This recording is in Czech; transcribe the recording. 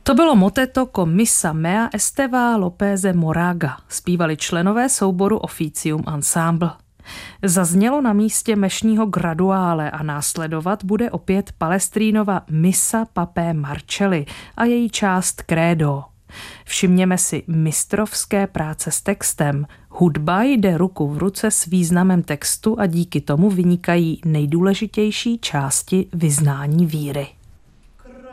To bylo moteto con missa mea Esteva Lópeze Moraga, zpívali členové souboru Officium Ensemble. Zaznělo na místě mešního graduále a následovat bude opět Palestrínova Missa Papé Marcelli a její část Credo. Všimněme si mistrovské práce s textem. Hudba jde ruku v ruce s významem textu a díky tomu vynikají nejdůležitější části vyznání víry.